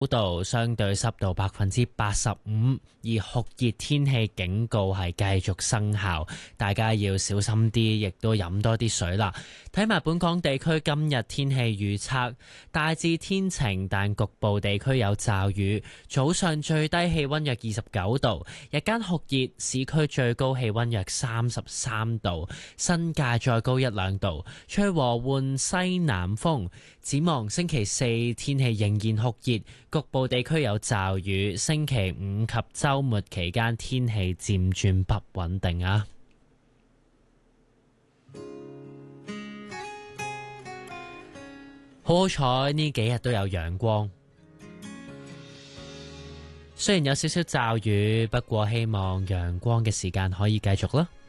度相對濕度85%，而酷熱天氣警告係繼續生效，大家要小心啲，亦都飲多啲水啦。睇埋本港地區今日天氣預測，大致天晴，但局部地區有驟雨。早上最低氣溫約29度，日間酷熱，市區最高氣溫約33度，新界再高1-2度，吹和緩西南風。展望星期四天氣仍然酷熱，局部地區有驟雨。星期五及週末期間天氣漸轉不穩定啊！好彩呢幾日都有陽光，雖然有少少驟雨，不過希望陽光嘅時間可以繼續啦。